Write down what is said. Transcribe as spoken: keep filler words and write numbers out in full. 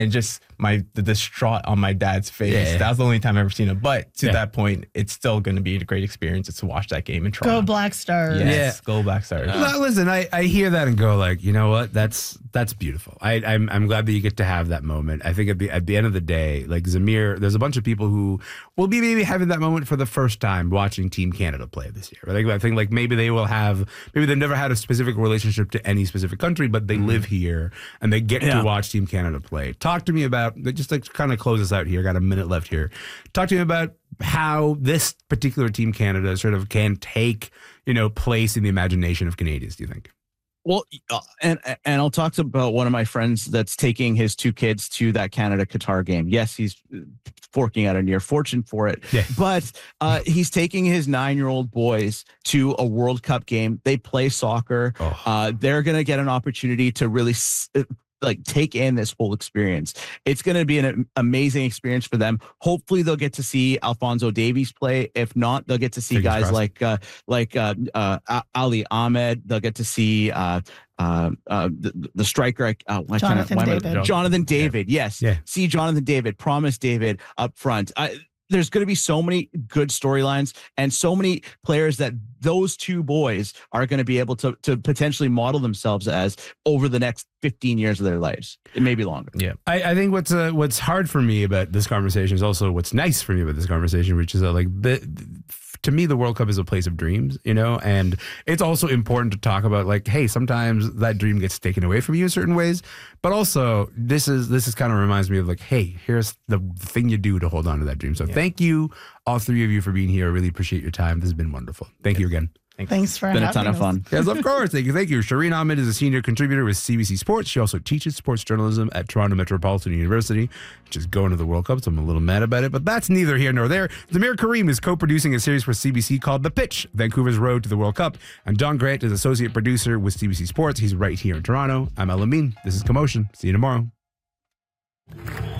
and just my the distraught on my dad's face. Yeah. That was the only time I've ever seen it. But to Yeah. that point, it's still going to be a great experience to watch that game in Toronto. Go Black Stars. Yes, go Black Stars. No, listen, I, I hear that and go like, you know what? That's that's beautiful. I, I'm I'm glad that you get to have that moment. I think at the at the end of the day, like Zamir, there's a bunch of people who will be maybe having that moment for the first time watching Team Canada play this year. Like I think like maybe they will have maybe they've never had a specific relationship to any specific country, but they mm-hmm. live here and they get yeah. to watch Team Canada play. Talk to me about just like kind of close us out here. Got a minute left here. Talk to me about how this particular Team Canada sort of can take, you know, place in the imagination of Canadians, do you think? Well, uh, and and I'll talk about one of my friends that's taking his two kids to that Canada-Qatar game. Yes, he's forking out a near fortune for it, yeah. but uh, he's taking his nine-year-old boys to a World Cup game. They play soccer. Oh. Uh, they're going to get an opportunity to really s- like take in this whole experience. It's going to be an amazing experience for them. Hopefully they'll get to see Alphonso Davies play. If not, they'll get to see Fingers guys crossed. like uh, like uh, uh, Ali Ahmed. They'll get to see uh, uh, uh, the, the striker, uh, Jonathan I, David. I, Jonathan David. Yeah. Yes. Yeah. See Jonathan David, promise David up front. I, there's going to be so many good storylines and so many players that those two boys are going to be able to to potentially model themselves as over the next fifteen years of their lives. It may be longer. Yeah. I, I think what's uh, what's hard for me about this conversation is also what's nice for me about this conversation, which is uh, like the, to me, the World Cup is a place of dreams, you know, and it's also important to talk about like, hey, sometimes that dream gets taken away from you in certain ways, but also this is this is kind of reminds me of like, hey, here's the thing you do to hold on to that dream. So yeah. Thank you, all three of you, for being here. I really appreciate your time. This has been wonderful. Thank yeah. you again. Thanks, Thanks for having us. Been a ton of fun. Yes, of course. Thank you. Thank you. Shireen Ahmed is a senior contributor with C B C Sports. She also teaches sports journalism at Toronto Metropolitan University, which is going to the World Cup, so I'm a little mad about it, but that's neither here nor there. Zamir Karim is co-producing a series for C B C called The Pitch, Vancouver's Road to the World Cup, and Don Grant is associate producer with C B C Sports. He's right here in Toronto. I'm Al Amin. This is Commotion. See you tomorrow.